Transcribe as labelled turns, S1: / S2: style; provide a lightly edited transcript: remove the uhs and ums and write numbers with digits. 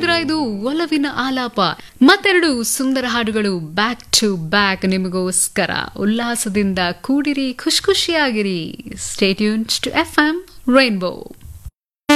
S1: ಇದ್ರ ಇದು ಒಲವಿನ ಆಲಾಪ. ಮತ್ತೆರಡು ಸುಂದರ ಹಾಡುಗಳು ಬ್ಯಾಕ್ ಟು ಬ್ಯಾಕ್ ನಿಮಗೋಸ್ಕರ. ಉಲ್ಲಾಸದಿಂದ ಕೂಡಿರಿ, ಖುಷಿಯಾಗಿರಿ. Stay tuned to FM rainbow.